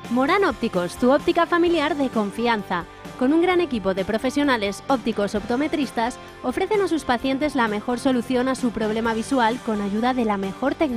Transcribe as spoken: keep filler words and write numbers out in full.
Morán Ópticos, tu óptica familiar de confianza. Con un gran equipo de profesionales ópticos optometristas, ofrecen a sus pacientes la mejor solución a su problema visual con ayuda de la mejor tecnología.